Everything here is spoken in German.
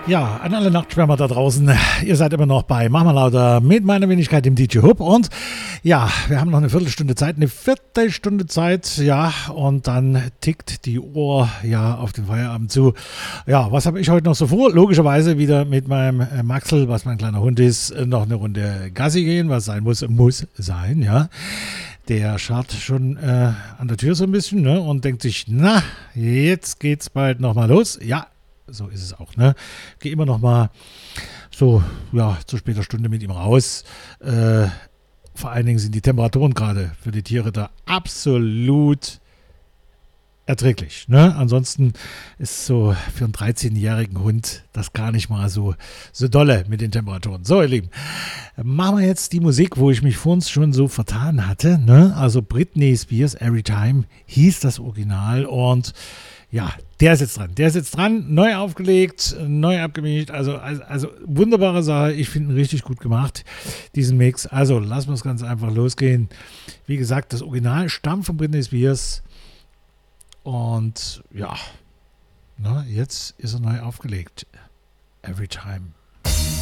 Ja, an alle Nachtschwärmer da draußen, ihr seid immer noch bei Mach mal lauter mit meiner Wenigkeit, dem DJ Hub. Und ja, wir haben noch eine Viertelstunde Zeit, ja, und dann tickt die Uhr ja auf den Feierabend zu. Ja, was habe ich heute noch so vor? Logischerweise wieder mit meinem Maxel, was mein kleiner Hund ist, noch eine Runde Gassi gehen, was sein muss sein, ja. Der scharrt schon an der Tür so ein bisschen, ne, und denkt sich, na, jetzt geht's bald nochmal los. Ja, so ist es auch, ne? Geh immer noch mal so, ja, zu später Stunde mit ihm raus. Vor allen Dingen sind die Temperaturen gerade für die Tiere da absolut erträglich, ne? Ansonsten ist so für einen 13-jährigen Hund das gar nicht mal so dolle mit den Temperaturen. So, ihr Lieben, machen wir jetzt die Musik, wo ich mich vorhin schon so vertan hatte, ne? Also Britney Spears, Every Time hieß das Original und ja, der ist jetzt dran, neu aufgelegt, neu abgemischt, also wunderbare Sache, ich finde ihn richtig gut gemacht, diesen Mix. Also lassen wir es ganz einfach losgehen. Wie gesagt, das Original stammt von Britney Spears und ja, na, jetzt ist er neu aufgelegt. Every Time.